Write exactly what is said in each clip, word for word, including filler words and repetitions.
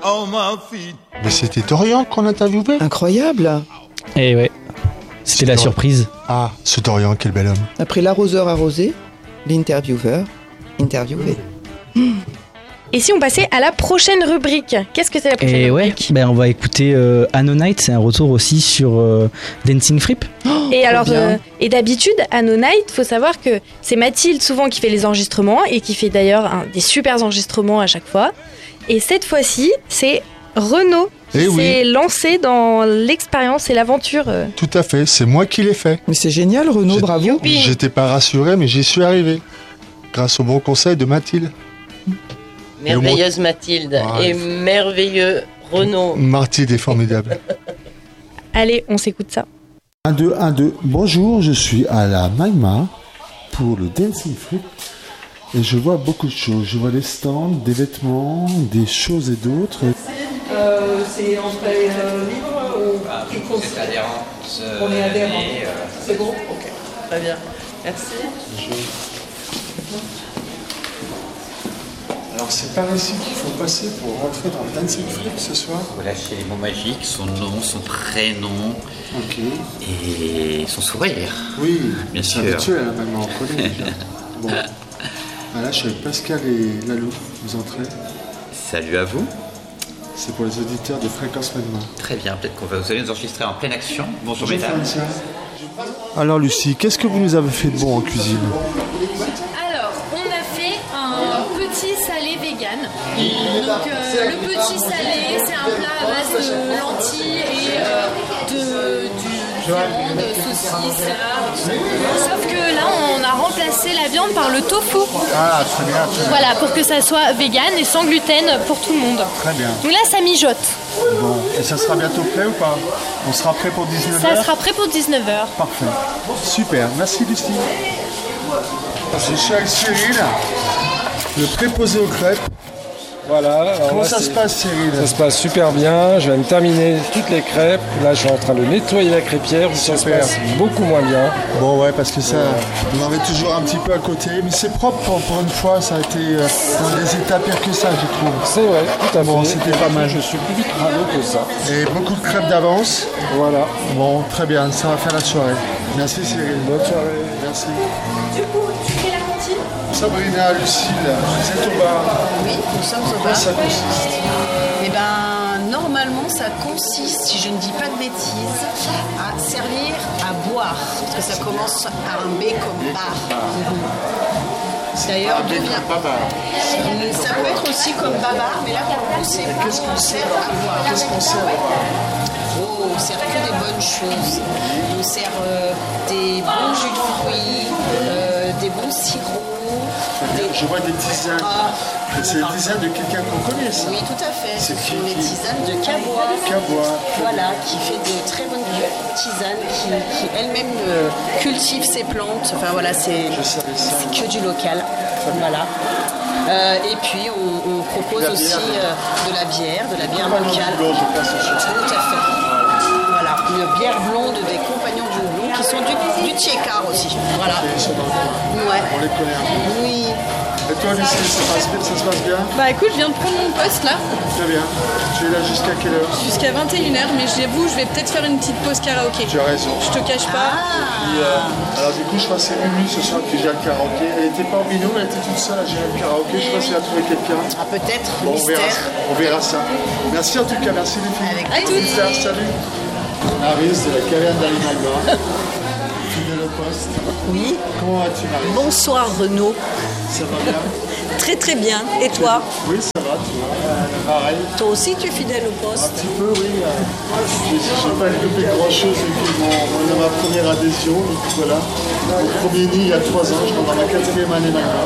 Mais c'était Dorian qu'on interviewait. Incroyable. Eh ouais, c'était la surprise. Ah, ce Dorian, quel bel homme. Après l'arroseur arrosé, l'intervieweur interviewé. Et si on passait à la prochaine rubrique? Qu'est-ce que c'est la prochaine Et ouais, rubrique? ben on va écouter euh, Anonite, c'est un retour aussi sur euh, Dancing Fripp. Oh, Et alors, bien. euh, et d'habitude, à No Night, faut savoir que c'est Mathilde souvent qui fait les enregistrements et qui fait d'ailleurs un, des super enregistrements à chaque fois. Et cette fois-ci, c'est Renaud qui Eh s'est oui. lancé dans l'expérience et l'aventure. euh. Tout à fait, c'est moi qui l'ai fait. Mais c'est génial, Renaud, J'ai- bravo. J'étais pas rassuré, mais j'y suis arrivé. Grâce au bon conseil de Mathilde. Merveilleuse Mathilde Ouais. et merveilleux Renaud. Mathilde est formidable. Allez, on s'écoute ça. un, deux, un, deux. Bonjour, je suis à la Maïma pour le Dancing Fripp et je vois beaucoup de choses. Je vois des stands, des vêtements, des choses et d'autres. Euh, c'est entrée euh, libre ou tu comptes C'est adhérent. On est adhérent. Et, euh, C'est bon. Ok. Très bien. Merci. Alors c'est par ici qu'il faut passer pour rentrer dans le Dancing Fripp ce soir. Vous lâchez les mots magiques, son nom, son prénom Ok. et son sourire. Oui, Bien c'est sûr. habituel, hein, maintenant on connaît déjà. Bon. Voilà, je suis avec Pascal et Lalou. Vous entrez. Salut à vous. C'est pour les auditeurs de Fréquence Magma. Très bien, peut-être qu'on va vous allez nous enregistrer en pleine action. Bonjour, Bonjour, mesdames. Francia. Alors Lucie, qu'est-ce que vous nous avez fait de bon en cuisine? Alors, on a fait un petit salé vegan. Donc, euh, le petit salé, c'est un plat à base de lentilles et euh, de, du viande, saucisses, là. Sauf que là, on a remplacé la viande par le tofu. Ah, très bien, très bien. Voilà, pour que ça soit vegan et sans gluten pour tout le monde. Très bien. Donc là, ça mijote. Bon, et ça sera bientôt prêt ou pas? On sera prêt pour dix-neuf heures? Ça sera prêt pour dix-neuf heures. Parfait. Super, merci Lucie. Je suis avec Cyril, le préposé aux crêpes. Voilà. alors Comment là, ça c'est- se passe Cyril? Ça se passe super bien. Je viens de terminer toutes les crêpes. Là, je suis en train de nettoyer la crêpière. où Ça se Super. passe beaucoup moins bien. Bon ouais, parce que ça, on en met toujours un petit peu à côté, mais c'est propre pour, pour une fois, ça a été euh, dans des états pires que ça, je trouve. C'est vrai, tout à Bon, fait. c'était pas mal. Je suis plus vite crado que ça. Et beaucoup de crêpes d'avance. Voilà. Bon, très bien, ça va faire la soirée. Merci Cyril. Bonne soirée. Merci. Du coup, tu fais la cantine? Sabrina, Lucille, vous êtes au bar. Oui, nous sommes au Quoi bar. ça consiste? Eh ben, normalement, ça consiste, si je ne dis pas de bêtises, à servir à boire. Parce que ça commence par un B comme bar. D'ailleurs, Un B devient- comme baba. ça peut être aussi comme babar, mais là, pour le coup, c'est Qu'est-ce qu'on sert sert à boire. Qu'est-ce qu'on sert au bar? Oh, on sert que des bonnes choses. On sert euh, des bons jus de fruits, euh, des bons sirops. des- Je vois des tisanes. Ah. C'est des tisanes de quelqu'un qu'on connaît, ça. Oui, tout à fait. Ce C'est sont qui- les tisanes de Cabois. Cabois. Voilà, qui fait de très bonnes tisanes, qui, qui elle-même euh, cultive ses plantes. Enfin voilà, c'est Je savais ça. c'est que du local. Voilà. Euh, et puis on, on propose La bière. aussi euh, de la bière, de la bière Compagnons locale. du Blond, je passe au chef. Tout à fait. Voilà, une bière blonde des compagnons du Houblon qui sont du, du Tiécar aussi. Voilà. Ils sont dans le coin. Ouais. On les connaît un peu. Oui. Et toi, Lucie, ça, passe bien- ça se passe bien? Bah écoute, je viens de prendre mon poste là, Très bien. Tu es là jusqu'à quelle heure? jusqu'à vingt et une heures, mais j'avoue, je vais peut-être faire une petite pause karaoké. Tu as raison. Je te cache pas. Puis, euh, alors du coup, je crois que c'est Mimi ce soir qui gère le karaoké. Elle n'était pas en binôme, elle était toute seule à gérer le karaoké. Je sais pas si elle a trouvé quelqu'un. Ah, peut-être, Bon, on verra, mystère. on verra ça. Merci en tout cas, merci les filles. Avec À toutes. Mystère, salut. On arrive, c'est la caverne d'Alimalma. Fidèle au poste. Oui. Comment vas-tu, Marie? Bonsoir Renaud. Ça va bien? Très très bien. Et toi? Oui, ça va, tu vois. Euh, pareil. Toi aussi tu es fidèle au Un poste? petit peu, oui. euh, Je n'ai pas développé grand-chose depuis mon, mon- ma première adhésion. Donc voilà. Mon premier nid il y a trois ans, je rentre dans ma quatrième année maintenant.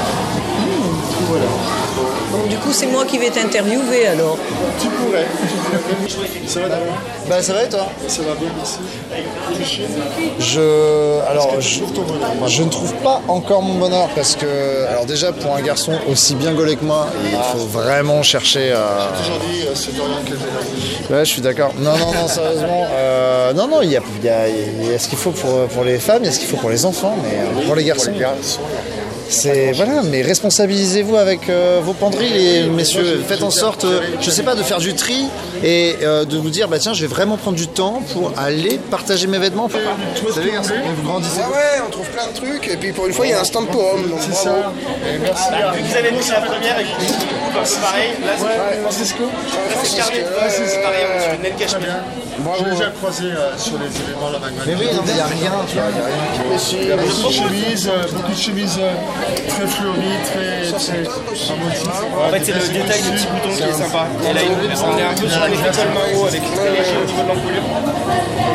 Du coup, voilà. Donc du coup c'est moi qui vais t'interviewer alors. Tu pourrais. Ça va d'abord? Bah ça va et toi? Ça va bien, merci. Touché? Je alors Est-ce que tu je, trouves ton bonheur? je ne trouve pas encore mon bonheur parce que alors déjà pour un garçon aussi bien gaulé que moi, il faut vraiment chercher à. Toujours dit, euh, c'est Dorian qui est Ouais, je suis d'accord. Non, non, non, sérieusement. euh, non, non, il y a, il y a- il y a ce qu'il faut pour, pour les femmes, il y a ce qu'il faut pour les enfants, mais euh, pour les garçons. Pour les garçons, c'est voilà, mais responsabilisez-vous avec euh, vos penderies, les messieurs. Faites en sorte, euh, je sais pas, de faire du tri et euh, de vous dire, bah tiens, je vais vraiment prendre du temps pour aller partager mes vêtements. Vous savez, garçon, vous grandissez. Ouais, ouais, on trouve plein de trucs et puis pour une fois, il y a un stand pour hommes. C'est ça. Et merci. Bah, vu que vous avez pris la première et que c'est pareil, là c'est ouais, Francisco. C'est carnet, c'est pareil, on se fait le cache bien. Je l'ai déjà croisé euh, sur les événements là Mais oui, non, mais il n'y a rien, tu vois, il y a rien. Il y a beaucoup de chemises, euh, beaucoup de chemises euh, très fleuries, très, très à motif. En fait, c'est le détail du petit bouton qui est sympa. Et là, on est un peu sur un effet col Mao avec très léger au niveau de l'encolure.